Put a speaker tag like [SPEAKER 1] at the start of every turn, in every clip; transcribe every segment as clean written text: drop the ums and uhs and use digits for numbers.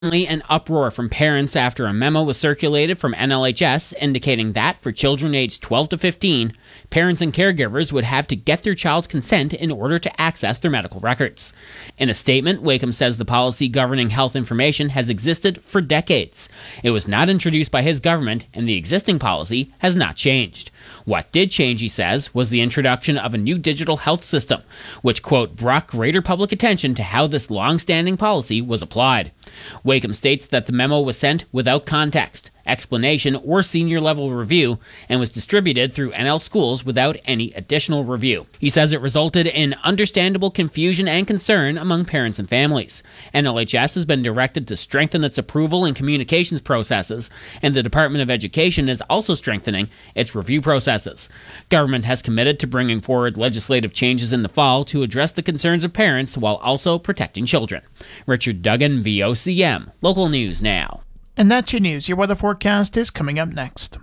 [SPEAKER 1] An uproar from parents after a memo was circulated from NLHS indicating that for children aged 12 to 15, parents and caregivers would have to get their child's consent in order to access their medical records. In a statement, Wakeham says the policy governing health information has existed for decades. It was not introduced by his government, and the existing policy has not changed. What did change, he says, was the introduction of a new digital health system, which, quote, brought greater public attention to how this long-standing policy was applied. Wakeham states that the memo was sent without context, explanation, or senior-level review, and was distributed through NL schools without any additional review. He says it resulted in understandable confusion and concern among parents and families. NLHS has been directed to strengthen its approval and communications processes, and the Department of Education is also strengthening its review processes. Government has committed to bringing forward legislative changes in the fall to address the concerns of parents while also protecting children. Richard Duggan, VOCM. Local News Now.
[SPEAKER 2] And that's your news. Your weather forecast is coming up next.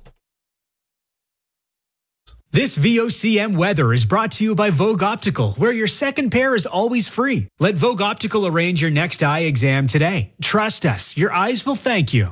[SPEAKER 3] This VOCM weather is brought to you by Vogue Optical, where your second pair is always free. Let Vogue Optical arrange your next eye exam today. Trust us, your eyes will thank you.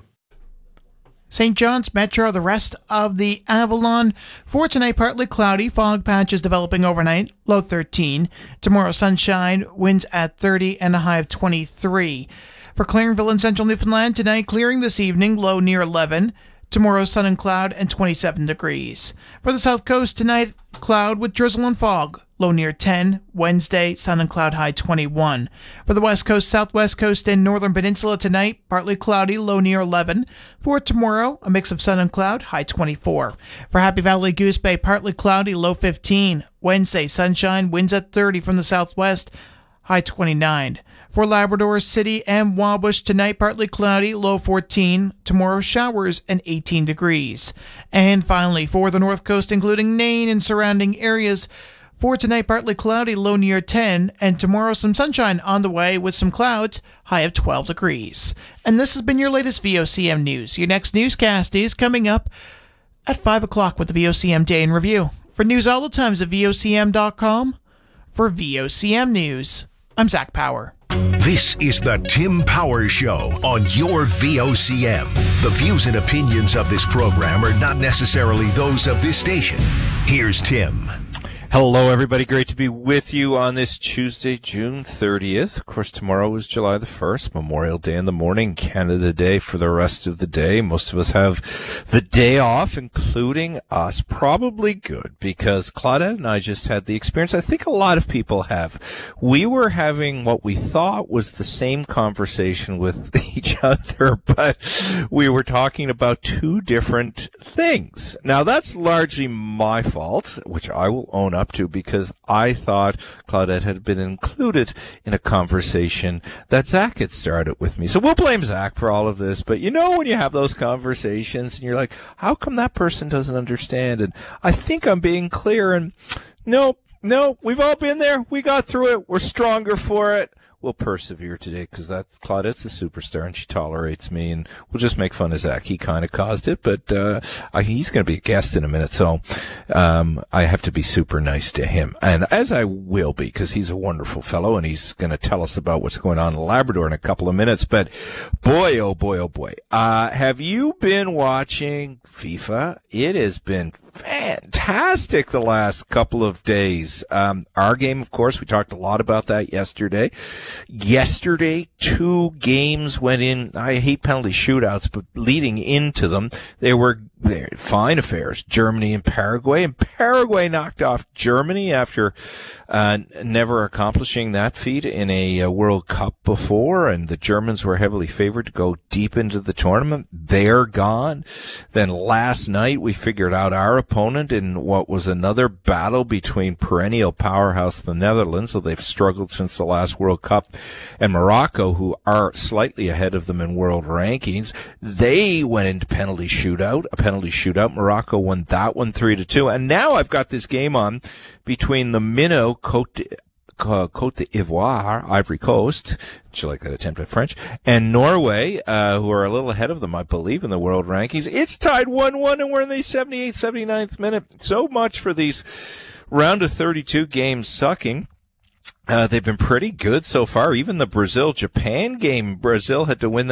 [SPEAKER 2] St. John's Metro, the rest of the Avalon. For tonight, partly cloudy, fog patches developing overnight, low 13. Tomorrow, sunshine, winds at 30 and a high of 23. For Clarenville and central Newfoundland, tonight clearing this evening, low near 11. Tomorrow, sun and cloud and 27 degrees. For the south coast, tonight, cloud with drizzle and fog, low near 10. Wednesday, sun and cloud, high 21. For the west coast, southwest coast, and northern peninsula tonight, partly cloudy, low near 11. For tomorrow, a mix of sun and cloud, high 24. For Happy Valley, Goose Bay, partly cloudy, low 15. Wednesday, sunshine, winds at 30 from the southwest, high 29. For Labrador City and Wabush, tonight partly cloudy, low 14. Tomorrow showers and 18 degrees. And finally, for the north coast, including Nain and surrounding areas, for tonight partly cloudy, low near 10. And tomorrow some sunshine on the way with some clouds, high of 12 degrees. And this has been your latest VOCM news. Your next newscast is coming up at 5 o'clock with the VOCM Day in Review. For news all the times at VOCM.com. For VOCM News, I'm Zach Power.
[SPEAKER 4] This is the Tim Power Show on your VOCM. The views and opinions of this program are not necessarily those of this station. Here's Tim.
[SPEAKER 5] Hello, everybody. Great to be with you on this Tuesday, June 30th. Of course, tomorrow is July the 1st, Memorial Day in the morning, Canada Day for the rest of the day. Most of us have the day off, including us. Probably good, because Claudette and I just had the experience I think a lot of people have. We were having what we thought was the same conversation with each other, but we were talking about two different things. Now, that's largely my fault, which I will own up to, because I thought Claudette had been included in a conversation that Zach had started with me. So we'll blame Zach for all of this. But you know, when you have those conversations and you're like, how come that person doesn't understand? And I think I'm being clear. And no, we've all been there. We got through it. We're stronger for it. We'll persevere today, because Claudette's a superstar and she tolerates me, and we'll just make fun of Zach. He kind of caused it, but he's going to be a guest in a minute, so I have to be super nice to him, and as I will be, because he's a wonderful fellow and he's going to tell us about what's going on in Labrador in a couple of minutes. But boy, oh boy, have you been watching FIFA? It has been fantastic the last couple of days. Our game, of course, we talked a lot about that yesterday. Yesterday, two games went in. I hate penalty shootouts, but leading into them, they're fine affairs. Germany and Paraguay. And Paraguay knocked off Germany after never accomplishing that feat in a World Cup before. And the Germans were heavily favored to go deep into the tournament. They're gone. Then last night, we figured out our opponent in what was another battle between perennial powerhouse the Netherlands, so they've struggled since the last World Cup, and Morocco, who are slightly ahead of them in world rankings. They went into a penalty shootout. Morocco won that one 3-2. And now I've got this game on between the minnow Cote d'Ivoire, Ivory Coast, do you like that attempt at French, and Norway, who are a little ahead of them, I believe, in the world rankings. It's tied 1-1, and we're in the 78th, 79th minute. So much for these round of 32 games sucking. They've been pretty good so far. Even the Brazil-Japan game, Brazil had to win